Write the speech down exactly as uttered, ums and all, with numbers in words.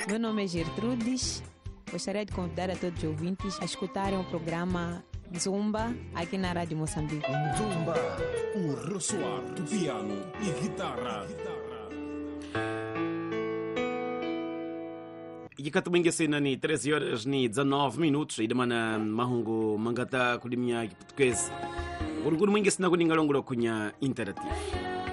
Meu nome é Gertrudes. Gostaria de convidar a todos os ouvintes a escutarem o programa Zumba aqui na Rádio Moçambique. Zumba, o ressoar do piano e guitarra. E que também é ni treze horas ni dezenove minutos e de mana mahungu mangata kulimia português. Uruguru mwingi sina kuningalonguro kunya interativo.